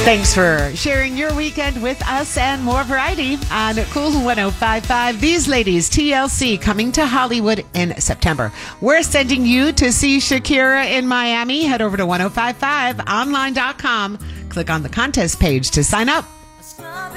Thanks for sharing your weekend with us and more variety on Cool 105.5. These ladies, TLC, coming to Hollywood in September. We're sending you to see Shakira in Miami. Head over to 1055online.com. Click on the contest page to sign up.